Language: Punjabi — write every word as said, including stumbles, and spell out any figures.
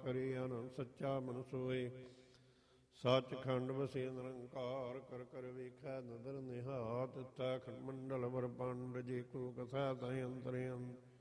ਕਰੀ ਅਨੰਦ ਸੱਚਾ ਮਨ ਸੋਏ। ਸੱਚਖੰਡ ਵਸੇ ਨਿਰੰਕਾਰ ਕਰ ਕਰ ਵੇਖੈ ਨਦਰ ਨਿਹਾਤ। ਤੈ ਖੰਡ ਮੰਡਲ ਬ੍ਰਹਮੰਡ ਜੇ ਕੋ ਕਥੈ ਤੈ ਅੰਤਰੇ ਅੰਤ।